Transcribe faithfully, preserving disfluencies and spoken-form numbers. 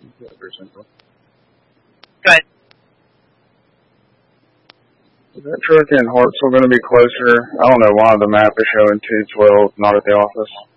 Yeah, very simple. Good. Is that truck in Hartsville going to be closer? I don't know why the map is showing two twelve, not at the office.